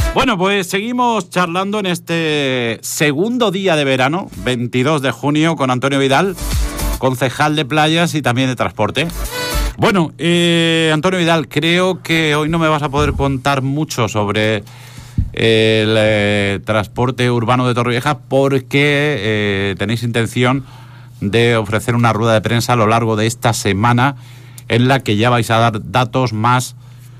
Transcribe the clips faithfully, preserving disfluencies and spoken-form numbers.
Bueno, pues seguimos charlando en este segundo día de verano, veintidós de junio, con Antonio Vidal, concejal de playas y también de transporte. Bueno, eh, Antonio Vidal, creo que hoy no me vas a poder contar mucho sobre el eh, transporte urbano de Torrevieja porque eh, tenéis intención de ofrecer una rueda de prensa a lo largo de esta semana en la que ya vais a dar datos más,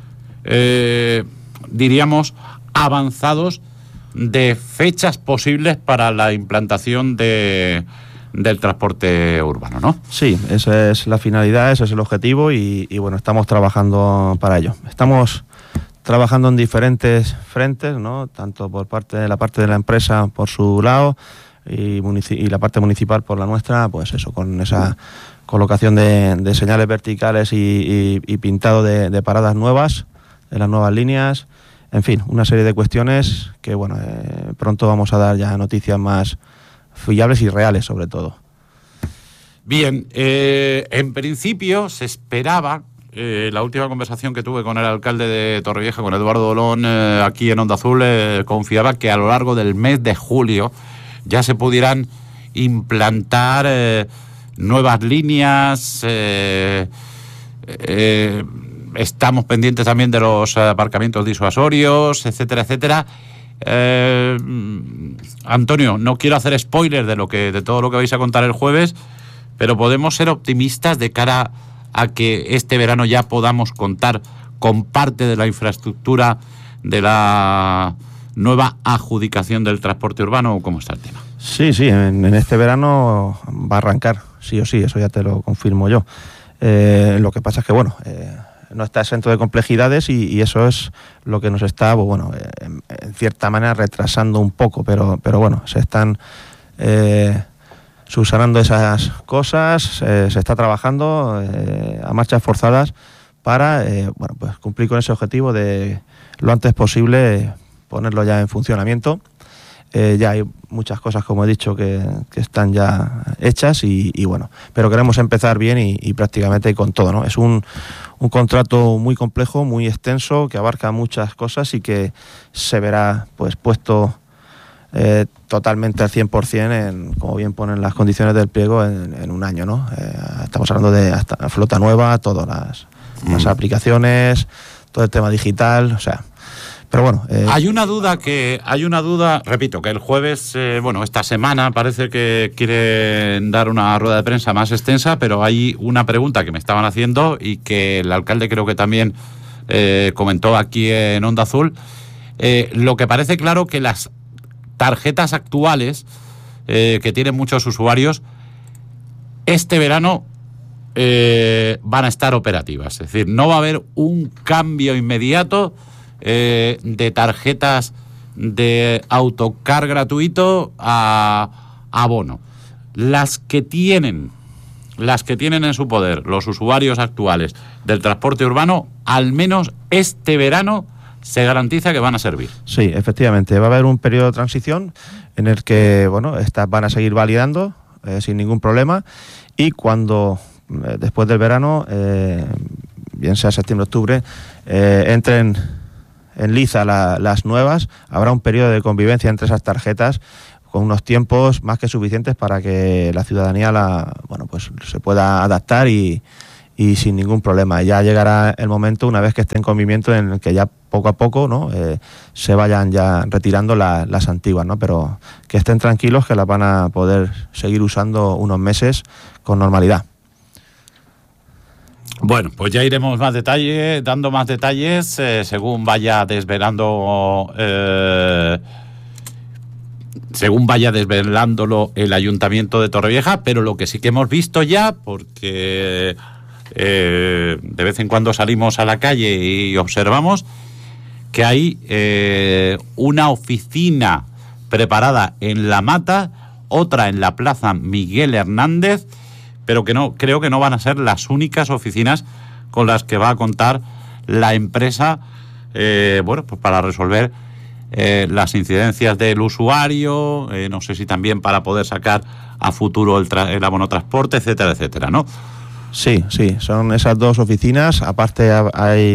eh, diríamos, avanzados de fechas posibles para la implantación de, del transporte urbano, ¿no? Sí, esa es la finalidad, ese es el objetivo y, y bueno, estamos trabajando para ello. Estamos trabajando en diferentes frentes, ¿no? Tanto por parte de la parte de la empresa por su lado y, munici- y la parte municipal por la nuestra, pues eso, con esa colocación de, de señales verticales y, y, y pintado de, de paradas nuevas, de las nuevas líneas. En fin, una serie de cuestiones que, bueno, eh, pronto vamos a dar ya noticias más fiables y reales, sobre todo. Bien, eh, en principio se esperaba, eh, la última conversación que tuve con el alcalde de Torrevieja, con Eduardo Dolón, eh, aquí en Onda Azul, eh, confiaba que a lo largo del mes de julio ya se pudieran implantar eh, nuevas líneas, eh, eh, estamos pendientes también de los aparcamientos disuasorios, etcétera, etcétera. Eh, Antonio, no quiero hacer spoiler de lo que de todo lo que vais a contar el jueves, pero podemos ser optimistas de cara a que este verano ya podamos contar con parte de la infraestructura de la nueva adjudicación del transporte urbano, ¿o cómo está el tema? Sí, sí, en, en este verano va a arrancar, sí o sí, eso ya te lo confirmo yo. Eh, lo que pasa es que, bueno, eh, no está exento de complejidades y, y eso es lo que nos está, bueno, en, en cierta manera retrasando un poco, pero, pero bueno, se están eh, subsanando esas cosas, eh, se está trabajando eh, a marchas forzadas para eh, bueno, pues cumplir con ese objetivo de lo antes posible ponerlo ya en funcionamiento. Eh, ya hay muchas cosas, como he dicho, que, que están ya hechas y, y bueno, pero queremos empezar bien y, y prácticamente con todo, ¿no? Es un, un contrato muy complejo, muy extenso, que abarca muchas cosas y que se verá pues puesto eh, totalmente al cien por ciento, en, como bien ponen las condiciones del pliego, en, en un año, ¿no? Eh, estamos hablando de hasta flota nueva, todas las, mm. las aplicaciones, todo el tema digital, o sea... Pero bueno, eh... hay una duda que hay una duda, repito, que el jueves, eh, bueno, esta semana parece que quieren dar una rueda de prensa más extensa, pero hay una pregunta que me estaban haciendo y que el alcalde creo que también eh, comentó aquí en Onda Azul. Eh, lo que parece claro que las tarjetas actuales eh, que tienen muchos usuarios este verano eh, van a estar operativas, es decir, no va a haber un cambio inmediato Eh, de tarjetas de autocar gratuito a, a bono. Las que tienen, las que tienen en su poder los usuarios actuales del transporte urbano, al menos este verano se garantiza que van a servir. Sí, efectivamente, va a haber un periodo de transición en el que, bueno, estas van a seguir validando eh, sin ningún problema y cuando eh, después del verano, eh, bien sea septiembre, octubre, eh, entren en liza la, las nuevas, habrá un periodo de convivencia entre esas tarjetas con unos tiempos más que suficientes para que la ciudadanía la, bueno, pues se pueda adaptar y, y sin ningún problema. Ya llegará el momento, una vez que esté en convivimiento, en el que ya poco a poco, ¿no? eh, se vayan ya retirando la, las antiguas, ¿no? Pero que estén tranquilos, que las van a poder seguir usando unos meses con normalidad. Bueno, pues ya iremos más detalle, dando más detalles eh, según vaya desvelando eh, según vaya desvelándolo el Ayuntamiento de Torrevieja, pero lo que sí que hemos visto ya, porque eh, de vez en cuando salimos a la calle y observamos que hay eh, una oficina preparada en La Mata, otra en la Plaza Miguel Hernández, pero que no, creo que no van a ser las únicas oficinas con las que va a contar la empresa, eh, bueno, pues para resolver eh, las incidencias del usuario, eh, no sé si también para poder sacar a futuro el, tra- el abonotransporte, etcétera, etcétera, ¿no? Sí, sí, son esas dos oficinas. Aparte hay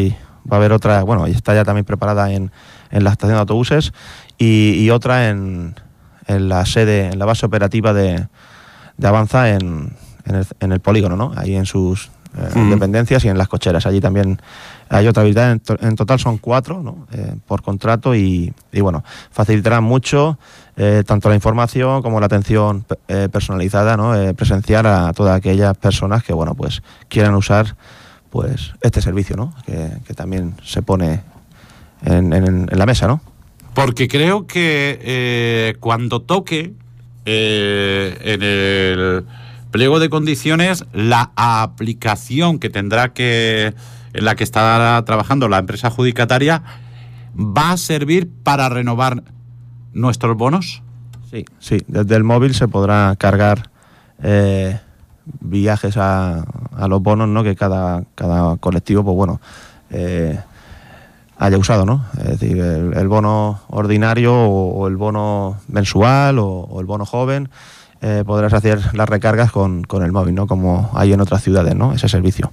va a haber otra, bueno, está ya también preparada en, en la estación de autobuses y, y otra en, en la sede, en la base operativa de, de Avanza en, en, el, en el polígono, ¿no? Ahí en sus eh, mm. dependencias y en las cocheras. Allí también hay otra habilidad. En, to, en total son cuatro, ¿no? Eh, por contrato y, y bueno, facilitarán mucho eh, tanto la información como la atención eh, personalizada, ¿no? Eh, presencial a todas aquellas personas que, bueno, pues quieran usar pues este servicio, ¿no? Que, que también se pone en, en, en la mesa, ¿no? Porque creo que eh, cuando toque eh, en el pliego de condiciones, la aplicación que tendrá que, en la que estará trabajando la empresa adjudicataria, ¿va a servir para renovar nuestros bonos? Sí, sí. Desde el móvil se podrá cargar eh, viajes a, a los bonos, ¿no? Que cada, cada colectivo, pues bueno, eh, haya usado, ¿no? Es decir, el, el bono ordinario o, o el bono mensual o, o el bono joven, eh, podrás hacer las recargas con, con el móvil, ¿no? Como hay en otras ciudades, ¿no? Ese servicio.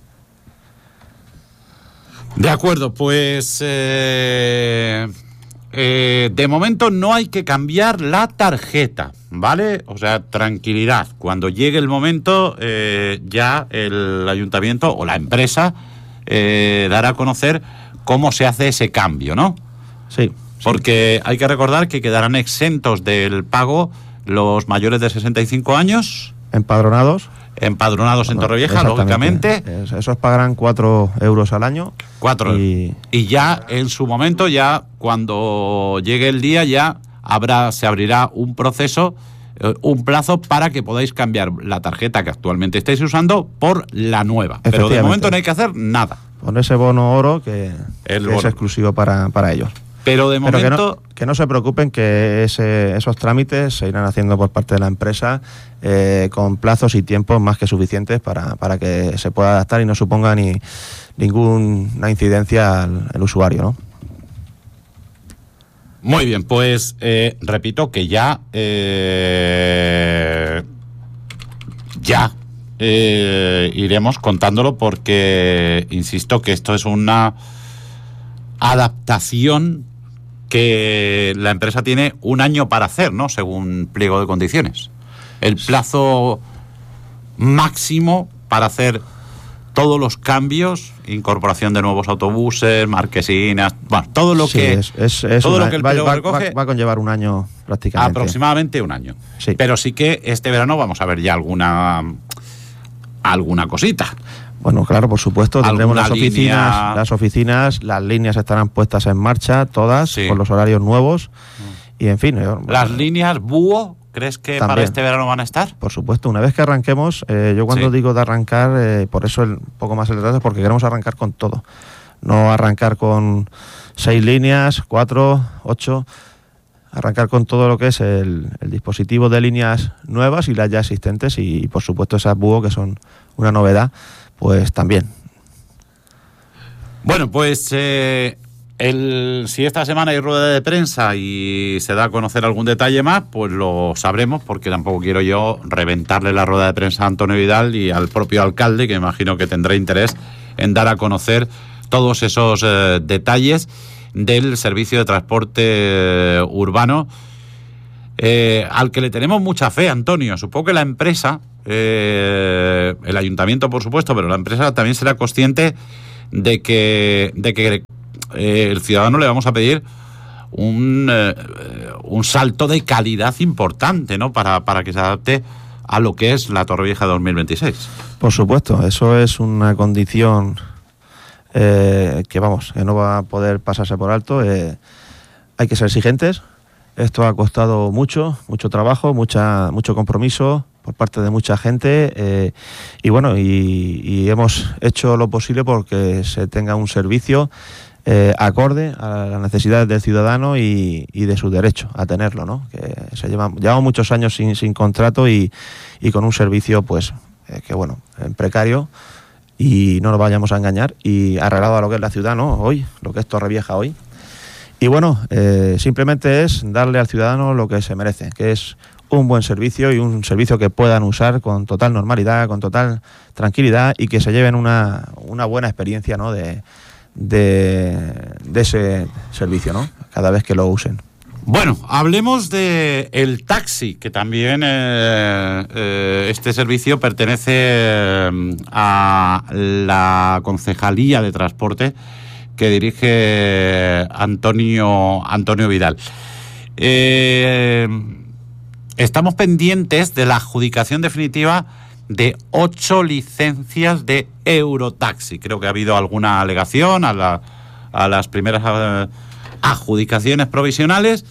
De acuerdo, pues eh, eh, de momento no hay que cambiar la tarjeta, ¿vale? O sea, tranquilidad. Cuando llegue el momento, eh, ya el ayuntamiento o la empresa eh, dará a conocer cómo se hace ese cambio, ¿no? Sí. Porque sí. Hay que recordar que quedarán exentos del pago los mayores de sesenta y cinco años. Empadronados. Empadronados en Torrevieja, lógicamente. Esos pagarán cuatro euros al año. Cuatro. Y... y ya en su momento, ya cuando llegue el día, ya habrá, se abrirá un proceso, eh, un plazo para que podáis cambiar la tarjeta que actualmente estáis usando por la nueva. Pero de momento no hay que hacer nada. Con ese bono oro que, que bono. es exclusivo para, para ellos. Pero de momento... Pero que, no, que no se preocupen, que ese, esos trámites se irán haciendo por parte de la empresa eh, con plazos y tiempos más que suficientes para, para que se pueda adaptar y no suponga ni ninguna incidencia al, al usuario, ¿no? Muy bien, pues eh, repito que ya... Eh, ya eh, iremos contándolo porque, insisto, que esto es una adaptación que la empresa tiene un año para hacer, ¿no? Según pliego de condiciones. El plazo máximo para hacer todos los cambios, incorporación de nuevos autobuses, marquesinas, bueno, todo lo sí, que es, es, es todo una, lo que el va, pliego va, recoge va, va a conllevar un año prácticamente. Aproximadamente un año. Sí. Pero sí que este verano vamos a ver ya alguna alguna cosita. Bueno, claro, por supuesto, tendremos las oficinas, línea... las oficinas, las líneas estarán puestas en marcha, todas, sí. con los horarios nuevos, mm. y en fin. Yo, ¿Las bueno, líneas búho, crees que también, para este verano van a estar? Por supuesto, una vez que arranquemos, eh, yo cuando sí. digo de arrancar, eh, por eso el poco más el retraso, es porque queremos arrancar con todo. No arrancar con seis líneas, cuatro, ocho, arrancar con todo lo que es el, el dispositivo de líneas nuevas y las ya existentes, y, y por supuesto esas búho, que son una novedad, pues también. Bueno, pues eh, el, si esta semana hay rueda de prensa y se da a conocer algún detalle más, pues lo sabremos, porque tampoco quiero yo reventarle la rueda de prensa a Antonio Vidal y al propio alcalde, que imagino que tendrá interés en dar a conocer todos esos eh, detalles del servicio de transporte eh, urbano, eh, al que le tenemos mucha fe, Antonio. Supongo que la empresa... Eh, el ayuntamiento, por supuesto, pero la empresa también será consciente de que, de que eh, el ciudadano le vamos a pedir un, eh, un salto de calidad importante, ¿no? Para, para que se adapte a lo que es la Torrevieja dos mil veintiséis. Por supuesto, eso es una condición eh, que, vamos, que no va a poder pasarse por alto. Eh, hay que ser exigentes. Esto ha costado mucho, mucho trabajo, mucha, mucho compromiso por parte de mucha gente, eh, y bueno, y, y hemos hecho lo posible porque se tenga un servicio eh, acorde a las necesidades del ciudadano y, y de su derecho a tenerlo, ¿no? Que se lleva, llevamos muchos años sin, sin contrato y, y con un servicio, pues, eh, que bueno, en precario, y no nos vayamos a engañar, y arreglado a lo que es la ciudad, ¿no? Hoy, lo que es Torrevieja hoy. Y bueno, eh, simplemente es darle al ciudadano lo que se merece, que es un buen servicio y un servicio que puedan usar con total normalidad, con total tranquilidad, y que se lleven una, una buena experiencia, ¿no? de, de, de ese servicio, ¿no? Cada vez que lo usen. Bueno, hablemos de el taxi, que también eh, eh, este servicio pertenece eh, a la Concejalía de Transporte que dirige Antonio, Antonio Vidal. Eh, estamos pendientes de la adjudicación definitiva de ocho licencias de Eurotaxi. Creo que ha habido alguna alegación a, la, a las primeras eh, adjudicaciones provisionales.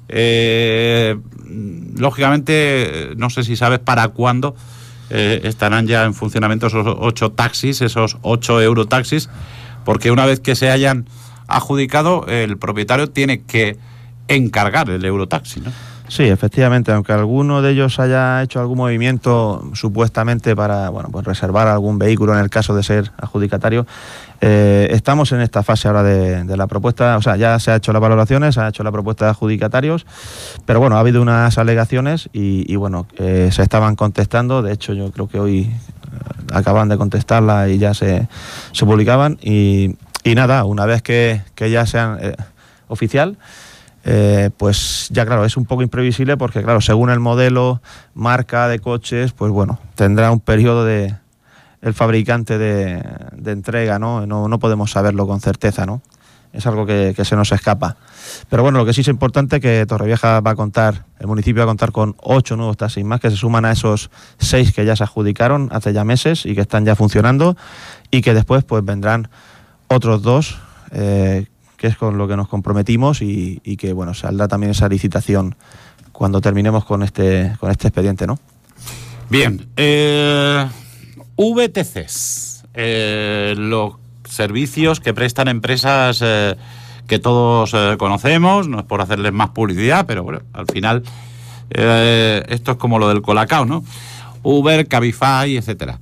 Eh, lógicamente, no sé si sabes para cuándo eh, estarán ya en funcionamiento esos ocho taxis, esos ocho Eurotaxis, porque una vez que se hayan adjudicado, el propietario tiene que encargar el Eurotaxi, ¿no? Sí, efectivamente, aunque alguno de ellos haya hecho algún movimiento supuestamente para, bueno, pues reservar algún vehículo en el caso de ser adjudicatario, eh, estamos en esta fase ahora de, de la propuesta. O sea, ya se ha hecho las valoraciones, se ha hecho la propuesta de adjudicatarios, pero bueno, ha habido unas alegaciones y, y bueno, eh, se estaban contestando. De hecho, yo creo que hoy eh, acaban de contestarla y ya se, se publicaban y, y nada, una vez que, que ya sean eh, oficial, Eh, pues ya claro, es un poco imprevisible porque claro, según el modelo, marca de coches, pues bueno, tendrá un periodo de el fabricante de, de entrega, ¿no? ¿no? No podemos saberlo con certeza, ¿no? Es algo que, que se nos escapa. Pero bueno, lo que sí es importante es que Torrevieja va a contar, el municipio va a contar con ocho nuevos taxis más que se suman a esos seis que ya se adjudicaron hace ya meses y que están ya funcionando, y que después pues vendrán otros dos, eh, que es con lo que nos comprometimos y, y que bueno, saldrá también esa licitación cuando terminemos con este con este expediente, ¿no? Bien, eh, V T Cs, eh, los servicios que prestan empresas eh, que todos eh, conocemos, no es por hacerles más publicidad, pero bueno, al final eh, esto es como lo del Colacao, ¿no? Uber, Cabify, etcétera.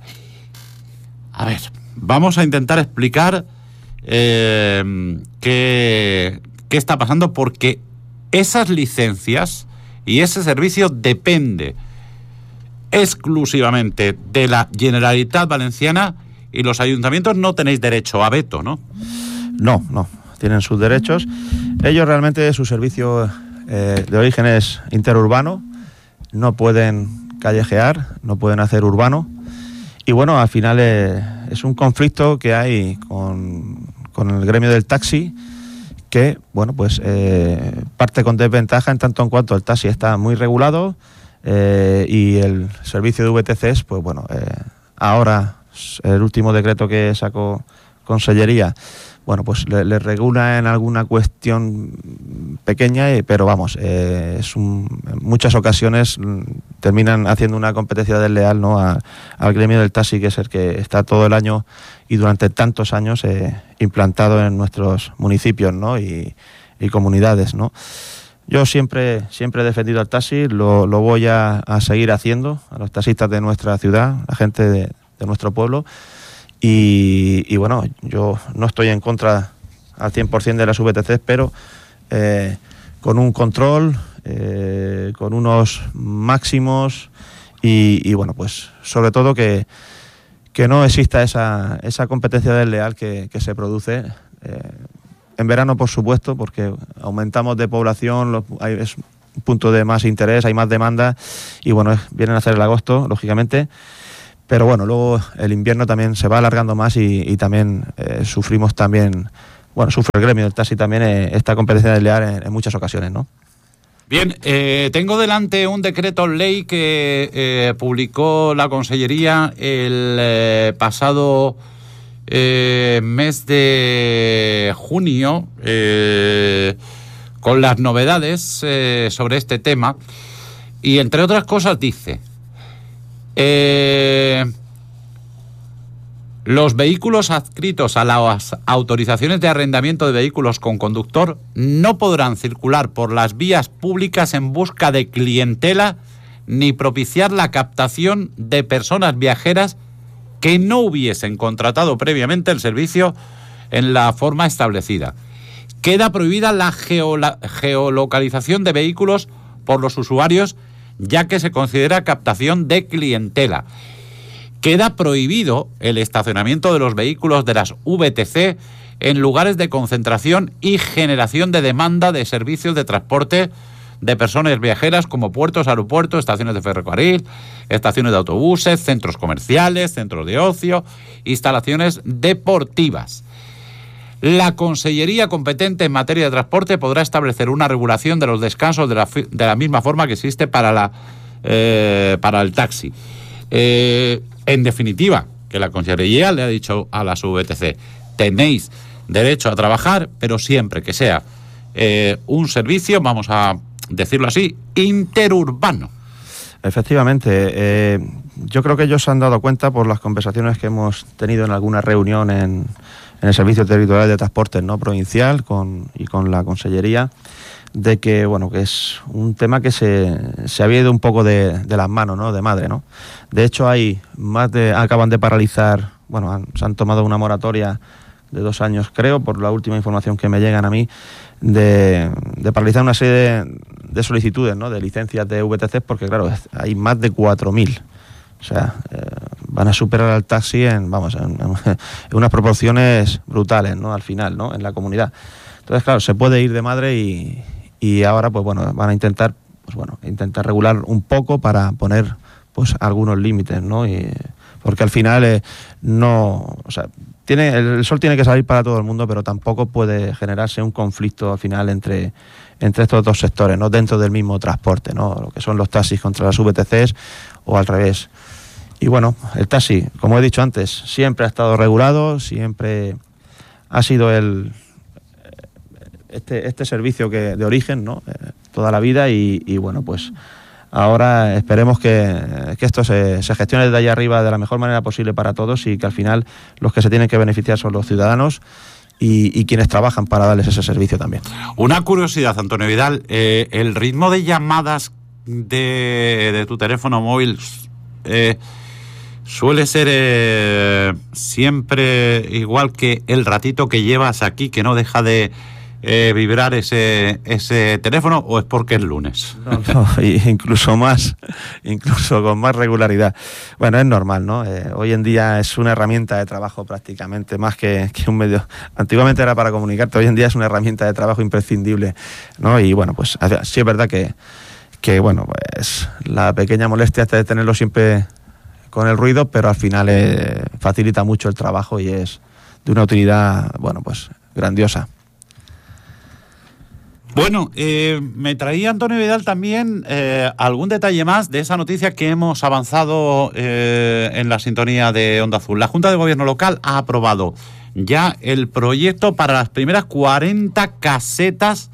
A ver, vamos a intentar explicar Eh, ¿qué, qué está pasando? Porque esas licencias y ese servicio depende exclusivamente de la Generalitat Valenciana y los ayuntamientos no tenéis derecho a veto, ¿no? No, no, tienen sus derechos. Ellos realmente, su servicio eh, de origen es interurbano, no pueden callejear, no pueden hacer urbano. Y bueno, al final eh, es un conflicto que hay con, con el gremio del taxi, que bueno, pues eh, parte con desventaja en tanto en cuanto el taxi está muy regulado eh, y el servicio de V T Cs, pues bueno, eh, ahora el último decreto que sacó Consellería, bueno, pues le, le regula en alguna cuestión pequeña, pero vamos, eh, es un, en muchas ocasiones terminan haciendo una competencia desleal, ¿no?, a, al gremio del taxi, que es el que está todo el año y durante tantos años eh, implantado en nuestros municipios, ¿no?, y, y comunidades, ¿no? Yo siempre siempre he defendido al taxi, lo, lo voy a, a seguir haciendo, a los taxistas de nuestra ciudad, la gente de, de nuestro pueblo. Y, y bueno, yo no estoy en contra al cien por ciento de las V T Cs, pero eh, con un control, eh, con unos máximos y, y bueno, pues sobre todo que, que no exista esa, esa competencia desleal que, que se produce eh, en verano, por supuesto, porque aumentamos de población, los, hay, es un punto de más interés, hay más demanda y bueno, es, vienen a hacer el agosto, lógicamente. Pero bueno, luego el invierno también se va alargando más y, y también eh, sufrimos también, bueno, sufre el gremio del taxi también eh, esta competencia desleal en, en muchas ocasiones, ¿no? Bien, eh, tengo delante un decreto ley que eh, publicó la Consellería el eh, pasado eh, mes de junio eh, con las novedades eh, sobre este tema y entre otras cosas dice: Eh, los vehículos adscritos a las autorizaciones de arrendamiento de vehículos con conductor no podrán circular por las vías públicas en busca de clientela ni propiciar la captación de personas viajeras que no hubiesen contratado previamente el servicio en la forma establecida. Queda prohibida la geola- geolocalización de vehículos por los usuarios, ya que se considera captación de clientela. Queda prohibido el estacionamiento de los vehículos de las V T C en lugares de concentración y generación de demanda de servicios de transporte de personas viajeras como puertos, aeropuertos, estaciones de ferrocarril, estaciones de autobuses, centros comerciales, centros de ocio, instalaciones deportivas. La Consellería competente en materia de transporte podrá establecer una regulación de los descansos de la, de la misma forma que existe para, la, eh, para el taxi. Eh, en definitiva, que la Consellería le ha dicho a las V T C, tenéis derecho a trabajar, pero siempre que sea eh, un servicio, vamos a decirlo así, interurbano. Efectivamente, eh, yo creo que ellos se han dado cuenta por las conversaciones que hemos tenido en alguna reunión en, en el Servicio Territorial de Transportes, ¿no?, provincial con, y con la Consellería, de que bueno que es un tema que se, se había ido un poco de, de las manos, ¿no?, de madre, ¿no? De hecho, hay más de acaban de paralizar, bueno, han, se han tomado una moratoria de dos años, creo, por la última información que me llegan a mí, de, de paralizar una serie de, de solicitudes, ¿no?, de licencias de V T C, porque claro, hay más de cuatro mil. O sea, eh, van a superar al taxi en, vamos, en, en unas proporciones brutales, ¿no?, al final, ¿no?, en la comunidad. Entonces, claro, se puede ir de madre y, y ahora, pues bueno, van a intentar, pues bueno, intentar regular un poco para poner, pues, algunos límites, ¿no? Y, porque al final eh, no, o sea, tiene, el sol tiene que salir para todo el mundo, pero tampoco puede generarse un conflicto al final entre, entre estos dos sectores, ¿no?, dentro del mismo transporte, ¿no?, lo que son los taxis contra las V T Cs o al revés. Y bueno, el taxi, como he dicho antes, siempre ha estado regulado, siempre ha sido el este, este servicio que de origen, ¿no?, eh, toda la vida y, y bueno, pues ahora esperemos que, que esto se, se gestione desde allá arriba de la mejor manera posible para todos y que al final los que se tienen que beneficiar son los ciudadanos y, y quienes trabajan para darles ese servicio también. Una curiosidad, Antonio Vidal, eh, el ritmo de llamadas de, de tu teléfono móvil eh, suele ser eh, siempre igual que el ratito que llevas aquí, que no deja de Eh, vibrar ese ese teléfono, o es porque es lunes? No, no, incluso más, incluso con más regularidad. Bueno, es normal, ¿no? Eh, hoy en día es una herramienta de trabajo prácticamente, más que, que un medio. Antiguamente era para comunicarte, hoy en día es una herramienta de trabajo imprescindible, ¿no? Y bueno, pues sí es verdad que, que bueno, pues la pequeña molestia de tenerlo siempre con el ruido, pero al final eh, facilita mucho el trabajo y es de una utilidad, bueno, pues grandiosa. Bueno, eh, me traía Antonio Vidal también eh, algún detalle más de esa noticia que hemos avanzado eh, en la sintonía de Onda Azul. La Junta de Gobierno Local ha aprobado ya el proyecto para las primeras cuarenta casetas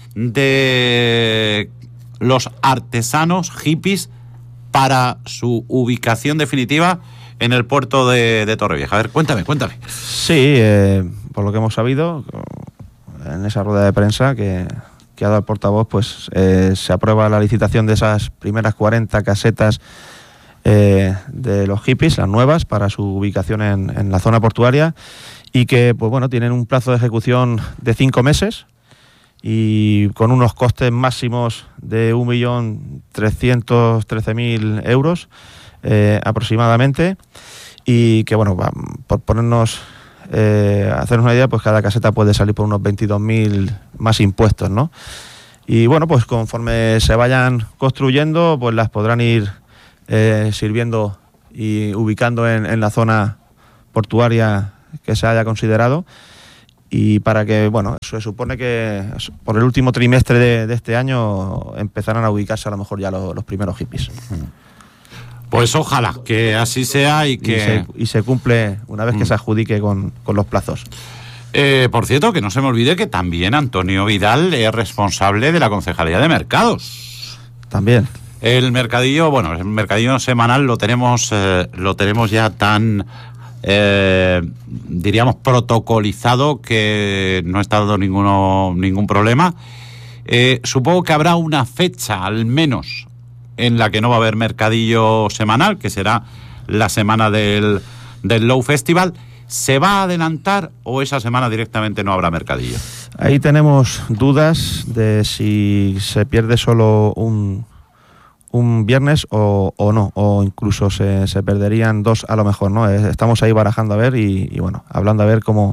de los artesanos hippies para su ubicación definitiva en el puerto de, de Torrevieja. A ver, cuéntame, cuéntame. Sí, eh, por lo que hemos sabido, en esa rueda de prensa que... que ha dado el portavoz, pues eh, se aprueba la licitación de esas primeras cuarenta casetas eh, de los hippies, las nuevas, para su ubicación en, en la zona portuaria y que, pues bueno, tienen un plazo de ejecución de cinco meses y con unos costes máximos de un millón trescientos trece mil euros eh, aproximadamente y que, bueno, va, por ponernos... Eh, hacernos una idea, pues cada caseta puede salir por unos veintidós mil más impuestos, ¿no? Y bueno, pues conforme se vayan construyendo, pues las podrán ir eh, sirviendo y ubicando en, en la zona portuaria que se haya considerado. Y para que, bueno, se supone que por el último trimestre de, de este año empezarán a ubicarse a lo mejor ya los, los primeros hippies. Pues ojalá que así sea y que... Y se, y se cumple una vez que se adjudique con, con los plazos. Eh, por cierto, que no se me olvide que también Antonio Vidal es responsable de la Concejalía de Mercados. También. El mercadillo, bueno, el mercadillo semanal lo tenemos, eh, lo tenemos ya tan, eh, diríamos, protocolizado que no está dando ninguno, ningún problema. Eh, supongo que habrá una fecha, al menos, en la que no va a haber mercadillo semanal, que será la semana del, del Low Festival. ¿Se va a adelantar o esa semana directamente no habrá mercadillo? Ahí tenemos dudas de si se pierde solo un, un viernes o, o no, o incluso se, se perderían dos a lo mejor, ¿no? Estamos ahí barajando a ver y, y bueno, hablando a ver cómo,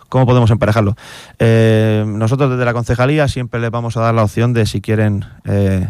cómo podemos emparejarlo. Eh, nosotros desde la concejalía siempre les vamos a dar la opción de si quieren eh,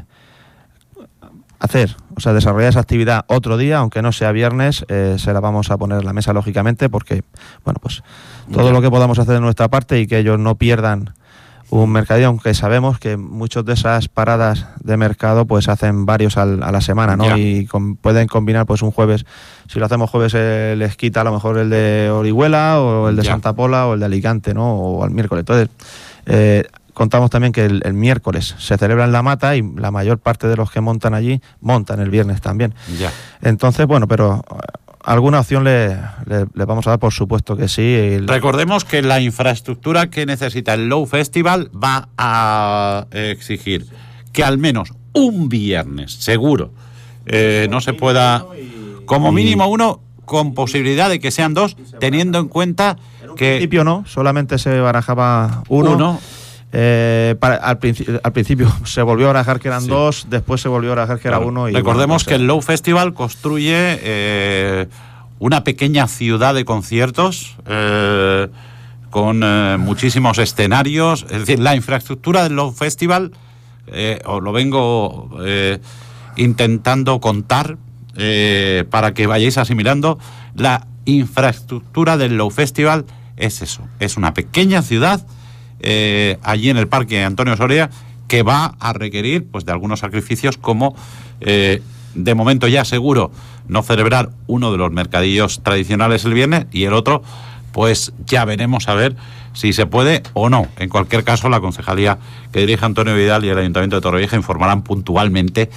hacer, o sea, desarrollar esa actividad otro día, aunque no sea viernes, eh, se la vamos a poner en la mesa, lógicamente, porque, bueno, pues todo lo que podamos hacer de nuestra parte y que ellos no pierdan un mercadillo, aunque sabemos que muchas de esas paradas de mercado pues hacen varios al, a la semana, ¿no? Ya. Y con, pueden combinar pues un jueves, si lo hacemos jueves eh, les quita a lo mejor el de Orihuela o el de ya. Santa Pola o el de Alicante, ¿no? O al miércoles. Entonces, eh, contamos también que el, el miércoles se celebra en La Mata y la mayor parte de los que montan allí montan el viernes también. Ya. Entonces, bueno, pero alguna opción le, le, le vamos a dar, por supuesto que sí. El... Recordemos que la infraestructura que necesita el Low Festival va a exigir que al menos un viernes, seguro, eh, no se pueda, como mínimo uno, con posibilidad de que sean dos, teniendo en cuenta que... En principio no, solamente se barajaba uno. uno. Eh, para, al, principio, al principio se volvió a barajar que eran sí. dos, después se volvió a barajar que claro. era uno. Y recordemos bueno, pues, que el Low Festival construye eh, una pequeña ciudad de conciertos eh, con eh, muchísimos escenarios. Es decir, la infraestructura del Low Festival, eh, os lo vengo eh, intentando contar eh, para que vayáis asimilando. La infraestructura del Low Festival es eso, es una pequeña ciudad Eh, allí en el Parque Antonio Soria, que va a requerir pues de algunos sacrificios, como eh, de momento ya seguro no celebrar uno de los mercadillos tradicionales el viernes, y el otro pues ya veremos a ver si se puede o no. En cualquier caso, la concejalía que dirige Antonio Vidal y el Ayuntamiento de Torrevieja informarán puntualmente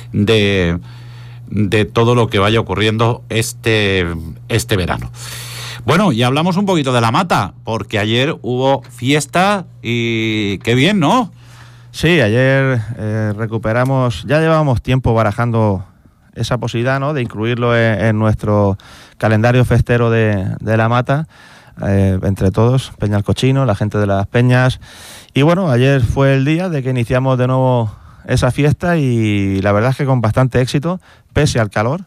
de, de todo lo que vaya ocurriendo este, este verano. Bueno, y hablamos un poquito de La Mata, porque ayer hubo fiesta y qué bien, ¿no? Sí, ayer eh, recuperamos, ya llevábamos tiempo barajando esa posibilidad, ¿no?, de incluirlo en, en nuestro calendario festero de, de La Mata, eh, entre todos, Peñalcochino, la gente de las peñas. Y bueno, ayer fue el día de que iniciamos de nuevo esa fiesta y la verdad es que con bastante éxito, pese al calor.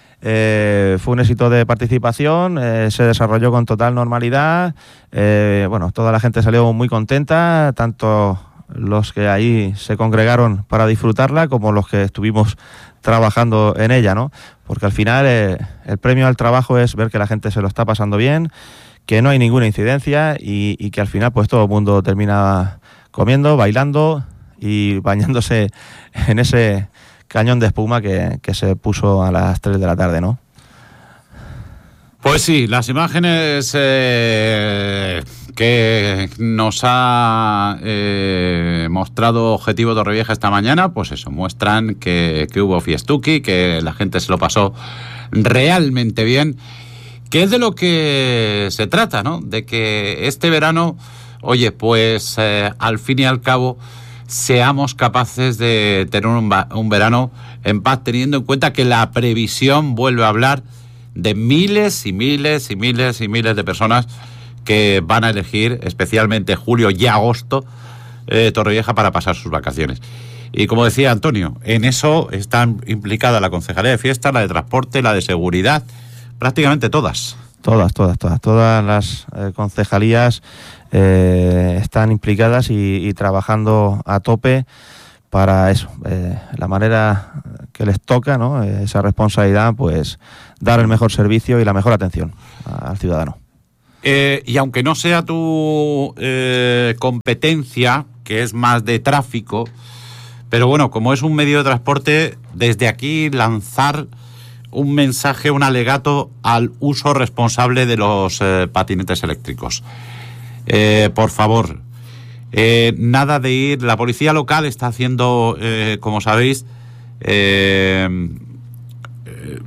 Eh, fue un éxito de participación, eh, se desarrolló con total normalidad, eh, bueno, toda la gente salió muy contenta, tanto los que ahí se congregaron para disfrutarla como los que estuvimos trabajando en ella, ¿no? Porque al final eh, el premio al trabajo es ver que la gente se lo está pasando bien, que no hay ninguna incidencia y, y que al final pues todo el mundo termina comiendo, bailando y bañándose en ese cañón de espuma que, que se puso a las tres de la tarde, ¿no? Pues sí, las imágenes eh, que nos ha eh, mostrado Objetivo Torrevieja esta mañana, pues eso, muestran que, que hubo fiestuki, que la gente se lo pasó realmente bien, que es de lo que se trata, ¿no? De que este verano, oye, pues eh, al fin y al cabo seamos capaces de tener un, un verano en paz, teniendo en cuenta que la previsión vuelve a hablar de miles y miles y miles y miles de personas que van a elegir especialmente julio y agosto eh, Torrevieja para pasar sus vacaciones. Y como decía Antonio, en eso están implicadas la Concejalía de Fiestas, la de Transporte, la de Seguridad, prácticamente todas. Todas, todas, todas. Todas las eh, concejalías eh, están implicadas y, y trabajando a tope para eso, eh, la manera que les toca, ¿no? Eh, esa responsabilidad, pues dar el mejor servicio y la mejor atención al ciudadano. Eh, y aunque no sea tu eh, competencia, que es más de tráfico, pero bueno, como es un medio de transporte, desde aquí lanzar un mensaje, un alegato al uso responsable de los eh, patinetes eléctricos. Eh, por favor, eh, nada de ir. La policía local está haciendo, eh, como sabéis, eh, eh,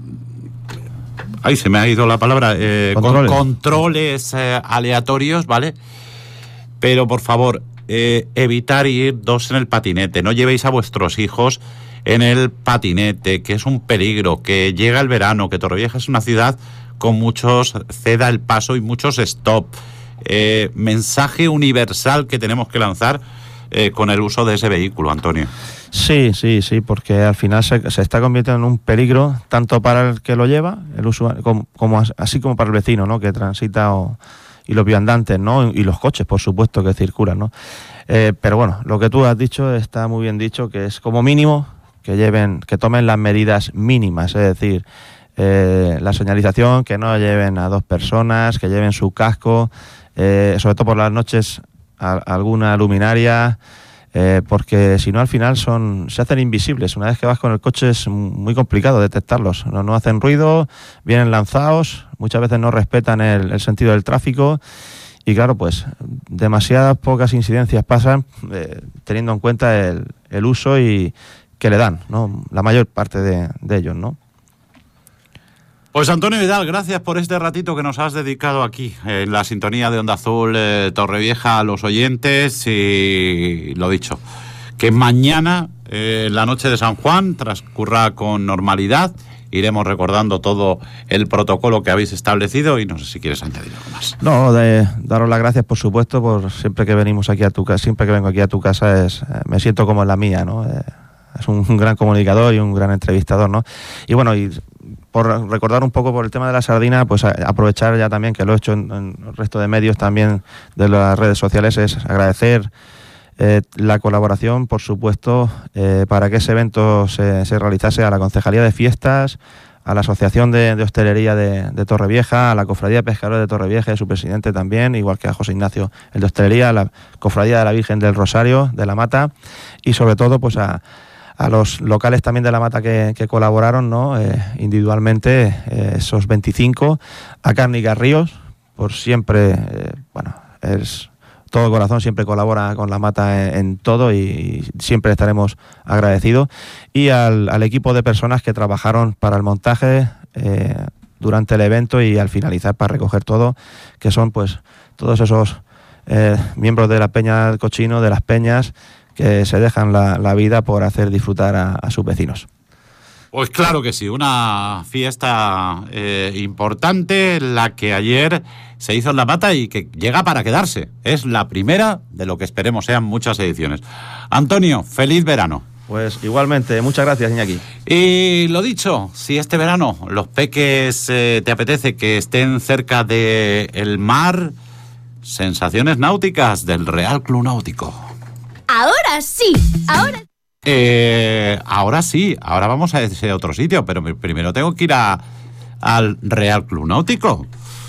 ahí se me ha ido la palabra, eh, controles, con, controles eh, aleatorios, ¿vale? Pero por favor, eh, evitar ir dos en el patinete. No llevéis a vuestros hijos en el patinete, que es un peligro, que llega el verano, que Torrevieja es una ciudad con muchos ceda el paso y muchos stop. Eh, mensaje universal que tenemos que lanzar eh, con el uso de ese vehículo, Antonio. Sí, sí, sí, porque al final se, se está convirtiendo en un peligro tanto para el que lo lleva, el usuario, como, como así como para el vecino, ¿no?, que transita o y los viandantes, ¿no? Y los coches, por supuesto, que circulan, ¿no? Eh, pero bueno, lo que tú has dicho está muy bien dicho, que es como mínimo que lleven, que tomen las medidas mínimas, es decir, eh, la señalización, que no lleven a dos personas, que lleven su casco, eh, sobre todo por las noches a, a alguna luminaria, eh, porque si no al final son se hacen invisibles. Una vez que vas con el coche es muy complicado detectarlos, no, no hacen ruido, vienen lanzados, muchas veces no respetan el, el sentido del tráfico. Y claro, pues demasiadas pocas incidencias pasan eh, teniendo en cuenta el, el uso y que le dan, ¿no? La mayor parte de, de ellos, ¿no? Pues Antonio Vidal, gracias por este ratito que nos has dedicado aquí en la sintonía de Onda Azul eh, Torrevieja a los oyentes, y lo dicho, que mañana eh, la noche de San Juan transcurra con normalidad. Iremos recordando todo el protocolo que habéis establecido y no sé si quieres añadir algo más. No, de daros las gracias, por supuesto, por siempre que venimos aquí a tu casa, siempre que vengo aquí a tu casa es, eh, me siento como en la mía, ¿no? Eh, es un, un gran comunicador y un gran entrevistador, ¿no? Y bueno, y por recordar un poco por el tema de la sardina, pues a, aprovechar ya también, que lo he hecho en, en el resto de medios también de las redes sociales, es agradecer Eh, la colaboración, por supuesto, eh, para que ese evento se, se realizase a la Concejalía de Fiestas, a la Asociación de, de Hostelería de, de Torrevieja, a la Cofradía de Pescadores de Torrevieja y su presidente también, igual que a José Ignacio, el de Hostelería, a la Cofradía de la Virgen del Rosario de La Mata, y sobre todo pues a, a los locales también de La Mata que, que colaboraron, ¿no? Eh, individualmente, eh, esos veinticinco, a Cárnica Ríos, por siempre, eh, bueno, es... todo corazón, siempre colabora con La Mata en, en todo y siempre estaremos agradecidos. Y al, al equipo de personas que trabajaron para el montaje eh, durante el evento y al finalizar para recoger todo, que son pues todos esos eh, miembros de la Peña del Cochino, de las peñas, que se dejan la, la vida por hacer disfrutar a, a sus vecinos. Pues claro que sí, una fiesta eh, importante, la que ayer se hizo en La Mata y que llega para quedarse. Es la primera de lo que esperemos sean muchas ediciones. Antonio, feliz verano. Pues igualmente, muchas gracias, Iñaki. Y lo dicho, si este verano los peques eh, te apetece que estén cerca del mar, sensaciones náuticas del Real Club Náutico. Ahora sí, ahora... Eh, ahora sí, ahora vamos a ese otro sitio, pero primero tengo que ir a, al Real Club Náutico.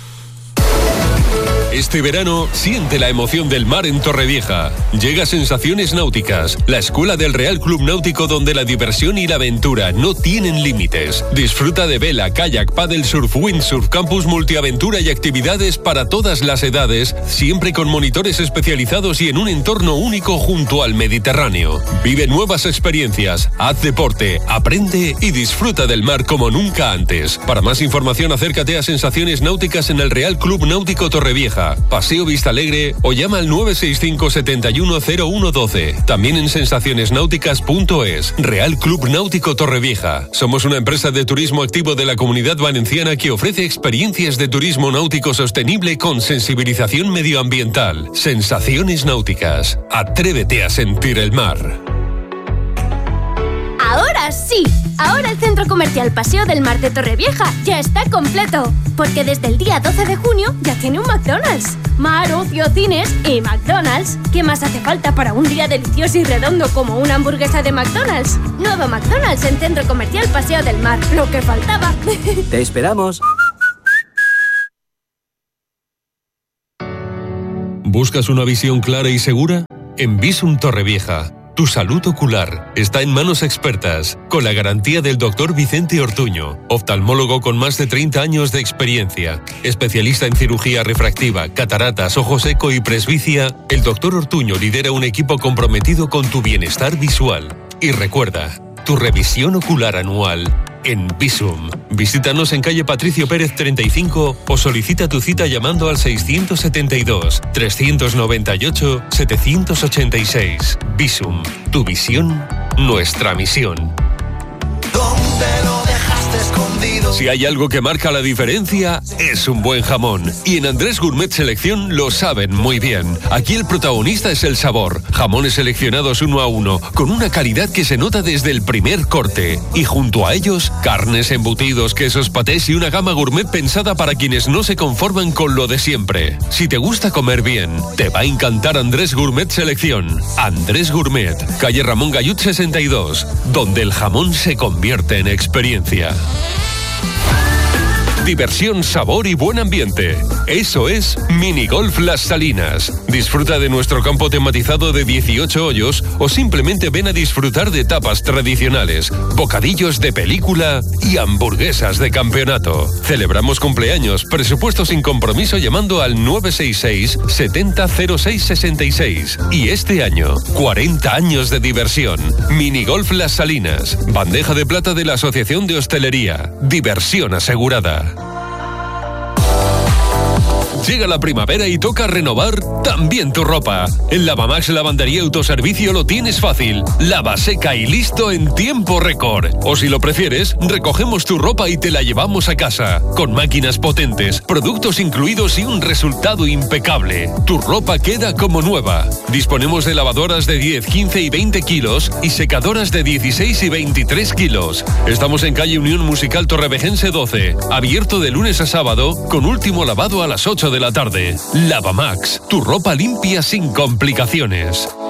Este verano, siente la emoción del mar en Torrevieja. Llega Sensaciones Náuticas, la escuela del Real Club Náutico donde la diversión y la aventura no tienen límites. Disfruta de vela, kayak, paddle surf, windsurf, campus multiaventura y actividades para todas las edades, siempre con monitores especializados y en un entorno único junto al Mediterráneo. Vive nuevas experiencias, haz deporte, aprende y disfruta del mar como nunca antes. Para más información, acércate a Sensaciones Náuticas en el Real Club Náutico Torrevieja, Paseo Vista Alegre, o llama al nueve seis cinco, siete uno cero uno uno dos. También en sensaciones náuticas punto es. Real Club Náutico Torrevieja. Somos una empresa de turismo activo de la Comunidad Valenciana que ofrece experiencias de turismo náutico sostenible con sensibilización medioambiental. Sensaciones Náuticas. Atrévete a sentir el mar. Ahora sí, ahora el Centro Comercial Paseo del Mar de Torrevieja ya está completo, porque desde el día doce de junio ya tiene un McDonald's. Mar, ocio, cines y McDonald's. ¿Qué más hace falta para un día delicioso y redondo como una hamburguesa de McDonald's? Nuevo McDonald's en Centro Comercial Paseo del Mar, lo que faltaba. ¡Te esperamos! ¿Buscas una visión clara y segura? En Visum Torrevieja, tu salud ocular está en manos expertas, con la garantía del doctor Vicente Ortuño, oftalmólogo con más de treinta años de experiencia, especialista en cirugía refractiva, cataratas, ojo seco y presbicia. El doctor Ortuño lidera un equipo comprometido con tu bienestar visual. Y recuerda, tu revisión ocular anual en Visum. Visítanos en calle Patricio Pérez treinta y cinco o solicita tu cita llamando al seiscientos setenta y dos, trescientos noventa y ocho, setecientos ochenta y seis. Visum, tu visión, nuestra misión. ¿Dónde lo dejaste escondido? Si hay algo que marca la diferencia, es un buen jamón. Y en Andrés Gourmet Selección lo saben muy bien. Aquí el protagonista es el sabor. Jamones seleccionados uno a uno, con una calidad que se nota desde el primer corte. Y junto a ellos, carnes, embutidos, quesos, patés y una gama gourmet pensada para quienes no se conforman con lo de siempre. Si te gusta comer bien, te va a encantar Andrés Gourmet Selección. Andrés Gourmet, calle Ramón Gallut sesenta y dos, donde el jamón se convierte en experiencia. Diversión, sabor y buen ambiente. Eso es Minigolf Las Salinas. Disfruta de nuestro campo tematizado de dieciocho hoyos o simplemente ven a disfrutar de tapas tradicionales, bocadillos de película y hamburguesas de campeonato. Celebramos cumpleaños, presupuesto sin compromiso llamando al nueve seis seis, setenta cero seis sesenta y seis. Y este año, cuarenta años de diversión. Minigolf Las Salinas. Bandeja de plata de la Asociación de Hostelería. Diversión asegurada. Llega la primavera y toca renovar también tu ropa. En Lavamax Lavandería Autoservicio lo tienes fácil. Lava, seca y listo en tiempo récord. O si lo prefieres, recogemos tu ropa y te la llevamos a casa. Con máquinas potentes, productos incluidos y un resultado impecable. Tu ropa queda como nueva. Disponemos de lavadoras de diez, quince y veinte kilos y secadoras de dieciséis y veintitrés kilos. Estamos en calle Unión Musical Torrevejense doce. Abierto de lunes a sábado, con último lavado a las ocho de la tarde. Lavamax, tu ropa limpia sin complicaciones.